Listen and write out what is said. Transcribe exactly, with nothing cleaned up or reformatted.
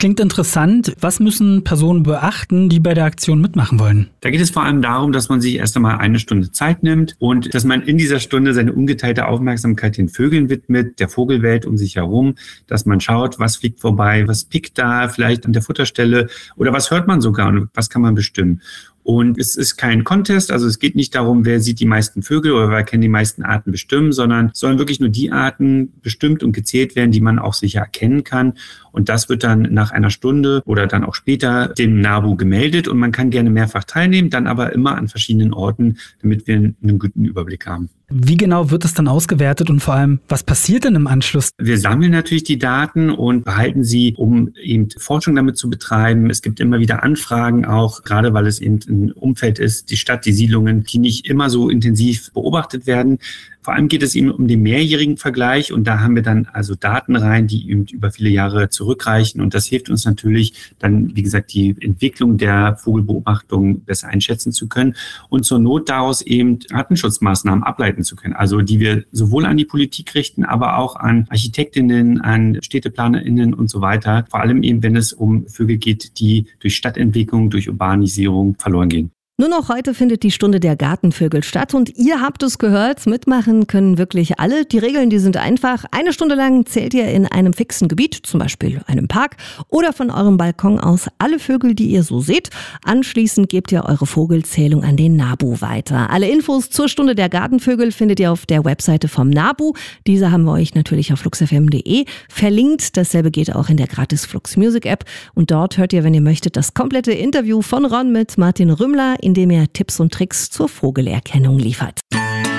klingt interessant. Was müssen Personen beachten, die bei der Aktion mitmachen wollen? Da geht es vor allem darum, dass man sich erst einmal eine Stunde Zeit nimmt und dass man in dieser Stunde seine ungeteilte Aufmerksamkeit den Vögeln widmet, der Vogelwelt um sich herum, dass man schaut, was fliegt vorbei, was pickt da vielleicht an der Futterstelle oder was hört man sogar und was kann man bestimmen. Und es ist kein Contest, also es geht nicht darum, wer sieht die meisten Vögel oder wer kann die meisten Arten bestimmen, sondern es sollen wirklich nur die Arten bestimmt und gezählt werden, die man auch sicher erkennen kann. Und das wird dann nach einer Stunde oder dann auch später dem NABU gemeldet und man kann gerne mehrfach teilnehmen, dann aber immer an verschiedenen Orten, damit wir einen guten Überblick haben. Wie genau wird es dann ausgewertet und vor allem, was passiert denn im Anschluss? Wir sammeln natürlich die Daten und behalten sie, um eben Forschung damit zu betreiben. Es gibt immer wieder Anfragen auch, gerade weil es eben ein Umfeld ist, die Stadt, die Siedlungen, die nicht immer so intensiv beobachtet werden. Vor allem geht es eben um den mehrjährigen Vergleich und da haben wir dann also Daten rein, die eben über viele Jahre zurückreichen und das hilft uns natürlich dann, wie gesagt, die Entwicklung der Vogelbeobachtung besser einschätzen zu können und zur Not daraus eben Artenschutzmaßnahmen ableiten zu können, also die wir sowohl an die Politik richten, aber auch an Architektinnen, an StädteplanerInnen und so weiter, vor allem eben, wenn es um Vögel geht, die durch Stadtentwicklung, durch Urbanisierung verloren gehen. Nur noch heute findet die Stunde der Gartenvögel statt und ihr habt es gehört, mitmachen können wirklich alle. Die Regeln, die sind einfach. Eine Stunde lang zählt ihr in einem fixen Gebiet, zum Beispiel einem Park oder von eurem Balkon aus alle Vögel, die ihr so seht. Anschließend gebt ihr eure Vogelzählung an den NABU weiter. Alle Infos zur Stunde der Gartenvögel findet ihr auf der Webseite vom NABU. Diese haben wir euch natürlich auf flux f m punkt de verlinkt. Dasselbe geht auch in der gratis Flux Music App und dort hört ihr, wenn ihr möchtet, das komplette Interview von Ron mit Martin Rümmler, in dem er Tipps und Tricks zur Vogelerkennung liefert.